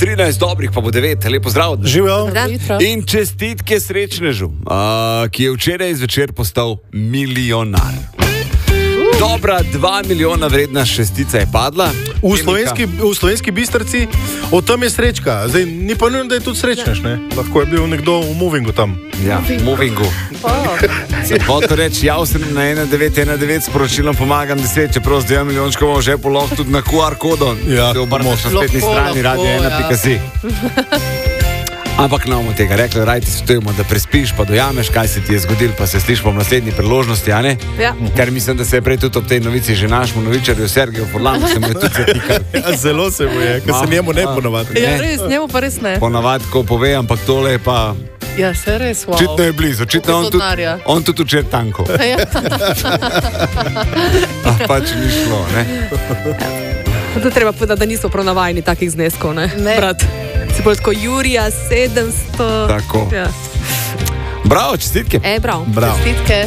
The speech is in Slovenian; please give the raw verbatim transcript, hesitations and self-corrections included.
trinajst dobrih, pa bo devet, lepo zdrav. Živijo. In čestitke srečnežu, uh, ki je včeraj zvečer postal milijonar. Dobra dva milijona vredna šestica je padla. V slovenski, v slovenski Bistrici, o tem je srečka. Zdaj, ni pa nujno, da je tudi srečnež, ne? Lahko je bil nekdo v movingu tam. Ja, v movingu. Sem hotel reči, jav sem na ena devet ena devet sporočilom pomagam deset, čeprav z dvema milijončkoma že poloh tudi na Q R kodo. Ja, te obrneš na spletni strani radio ena pika si. Ampak ne bomo tega rekli, raj ti svetujemo, da prespiš, pa dojameš, kaj se ti je zgodil, pa se slišimo v naslednji priložnosti, a ne? Ja. Ker mislim, da se je prej tudi ob tej novici že našemu novičarju Sergeju Furlanu se mu je tudi zatikal. Ja, zelo se mu je, ker se njemu ne ponovadi. Ja, res, njemu pa res ne. Ponavadi, ko pove, ampak tole je pa... Ja, se res, wow. Očitno je blizu, očitno on tudi, on tudi včer tanko. Ja. A pač ni šlo, ne? To treba povedati, da niso prav navajeni takih zneskov, ne? Ne. Brat. Se bo tako Jurija sedemsto. Tako. Ja. Bravo, čestitke. E, bravo. Bravo. Čestitke.